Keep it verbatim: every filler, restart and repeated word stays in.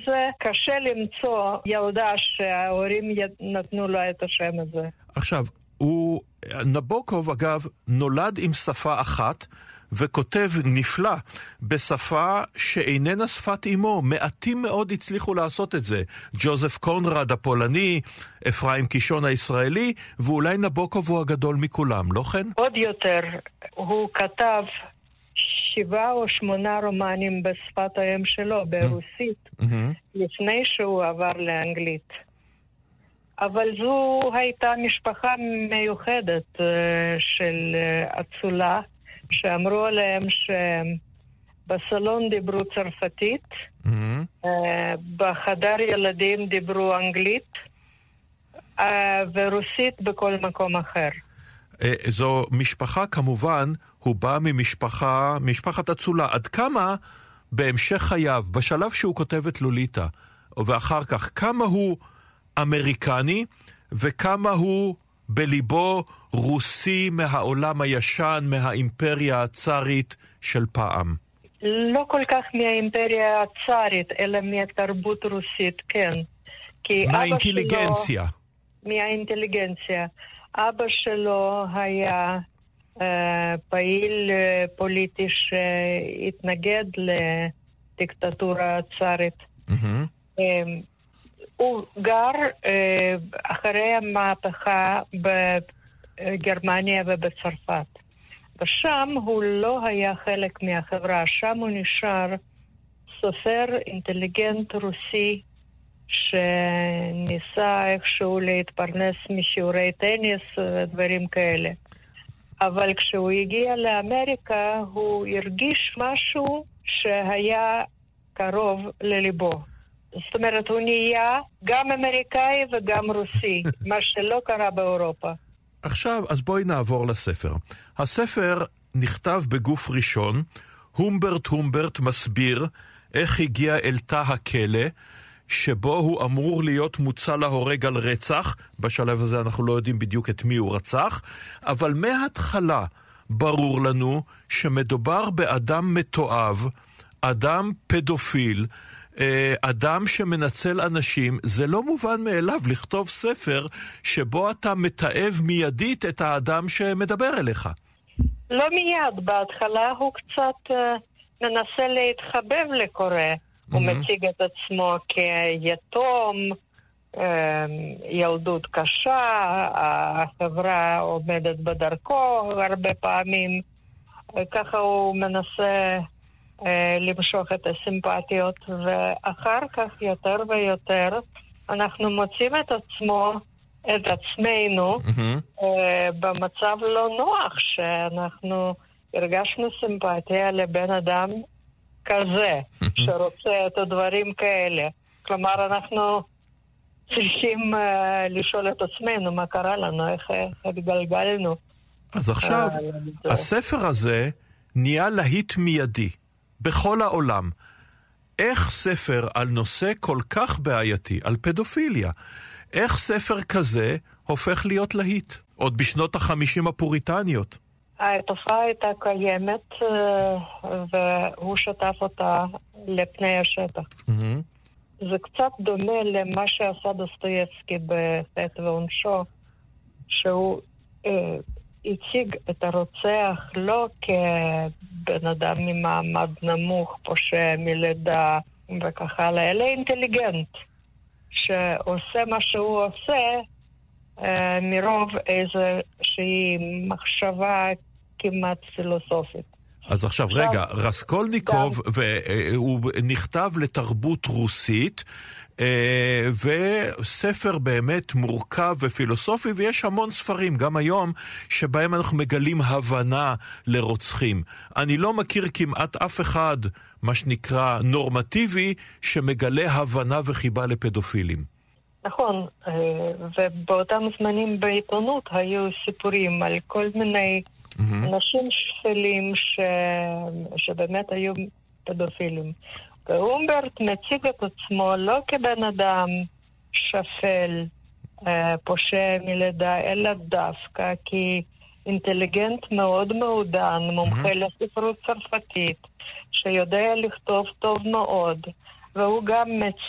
הזה קשה למצוא ילדה שההורים נתנו לה את השם הזה. עכשיו, הוא, נבוקוב אגב נולד עם שפה אחת וכותב נפלא בשפה שאיננה שפת אמו. מעטים מאוד הצליחו לעשות את זה. ג'וזף קונרד הפולני, אפרים קישון הישראלי, ואולי נבוקוב הוא הגדול מכולם, לא כן? עוד יותר, הוא כתב שבעה או שמונה רומנים בשפת האם שלו, ברוסית, לפני שהוא עבר לאנגלית. אבל זו הייתה משפחה מיוחדת של אצולה, שאמרו עליהם שבסלון דיברו צרפתית, בחדר ילדים דיברו אנגלית, ורוסית בכל מקום אחר. זו משפחה, כמובן, הוא בא ממשפחה, משפחת אצולה. עד כמה בהמשך חייו, בשלב שהוא כותב את לוליטה, ואחר כך, כמה הוא אמריקני, וכמה הוא בליבו רוסי מהעולם הישן, מהאימפריה הצארית של פעם? לא כל כך מהאימפריה הצארית, אלא מהתרבות רוסית, כן. מהאינטליגנציה. מהאינטליגנציה. אבא שלו היה אה, פעיל אה, פוליטי שהתנגד לדיקטטורה הצארית. Mm-hmm. אה, הוא גר אה, אחרי המהפכה בגרמניה ובצרפת. ושם הוא לא היה חלק מהחברה. שם הוא נשאר סופר אינטליגנט רוסי שניסה איכשהו להתפרנס משיעורי טניס ודברים כאלה. אבל כשהוא הגיע לאמריקה הוא הרגיש משהו שהיה קרוב לליבו. זאת אומרת, הוא נהיה גם אמריקאי וגם רוסי, מה שלא קרה באירופה. עכשיו, אז בואי נעבור לספר. הספר נכתב בגוף ראשון, הומברט הומברט מסביר איך הגיע אל תא הכלא, שבו הוא אמור להיות מוצא להורג על רצח. בשלב הזה אנחנו לא יודעים בדיוק את מי הוא רצח, אבל מההתחלה ברור לנו שמדובר באדם מתועב, אדם פדופיל, אדם שמנצל אנשים. זה לא מובן מאליו לכתוב ספר שבו אתה מתעב מיידית את האדם שמדבר אליך. לא מיד, בהתחלה הוא קצת מנסה להתחבב לקורא. Mm-hmm. הוא מציג את עצמו כיתום, ילדות קשה, החברה עומדת בדרכו הרבה פעמים, ככה הוא מנסה למשוך את הסימפטיות, ואחר כך יותר ויותר אנחנו מוצאים את עצמו, את עצמנו, mm-hmm. במצב לא נוח, שאנחנו הרגשנו סימפתיה לבן אדם כזה, mm-hmm. שרוצה את הדברים כאלה. כלומר, אנחנו צריכים uh, לשאול את עצמנו מה קרה לנו, איך התגלגלנו. אז עכשיו, uh, הספר הזה נהיה להיט מיידי. בכל העולם. איך ספר על נושא כל כך בעייתי, על פדופיליה, איך ספר כזה הופך להיות להיט? עוד בשנות החמישים הפוריטניות. התופעה הייתה קיימת, והוא שטף אותה לפני השטח. Mm-hmm. זה קצת דומה למה שעשה דוסטויבסקי בחטא ועונשו, שהוא אה, הציג את הרוצח לא כבן אדם ממעמד נמוך, פושע מלידה וכך הלאה, אלא אינטליגנט, שעושה מה שהוא עושה אה, מרוב איזושהי מחשבה כמעט פילוסופית. אז עכשיו, עכשיו רגע, רסקולניקוב, והוא נכתב לתרבות רוסית, וספר באמת מורכב ופילוסופי, ויש המון ספרים, גם היום, שבהם אנחנו מגלים הבנה לרוצחים. אני לא מכיר כמעט אף אחד, מה שנקרא נורמטיבי, שמגלה הבנה וחיבה לפדופילים. נכון, ובאותם זמנים בעיתונות היו סיפורים על כל מיני mm-hmm. אנשים שפלים ש... שבאמת היו פדופילים. והומברט מציג את עצמו לא כבן אדם שפל, פושע מלידה, אלא דווקא כאינטליגנט מאוד מעודן, מומחה mm-hmm. לספרות צרפתית, שיודע לכתוב טוב מאוד, והוא גם